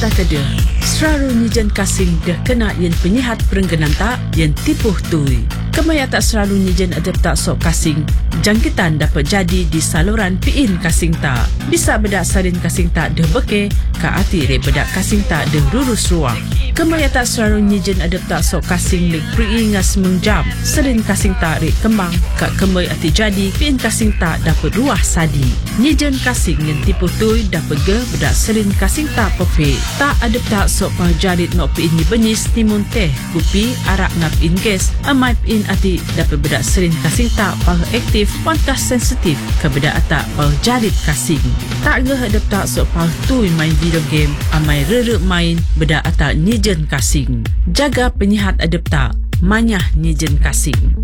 tak keda. Selalu nijen kasing dah kena yang penyihat perengganan tak yang tipuh tui. Kemaya tak selalu nijen adep tak sok kasing. Jangkitan dapat jadi di saluran piin kasing tak. Bisa bedak sarin kasing tak dah beke, ka ati re bedak kasing tak dah lurus ruang. Kemaya tak selalu nijen adep tak sok kasing lik pri'i ngas mengjam. Sarin kasing tak re kembang, ka kemay ati jadi piin kasing tak dapat ruah sadi. Nijen kasing yang tipuh tui dapat ge bedak sarin kasing tak pepe. Tak adep tak sok pah jarit nok piin ni benis timun teh, kupi, arak ngap in gas, amai piin ati dapat bedak sarin kasing tak pah aktif, pantas sensitif ke bedak atak pah jarit kasing. Tak ge adep tak sok pah tui main video game, amai rere main bedak atak nijen kasing. Jaga penyihat adep tak, manyah nijen kasing.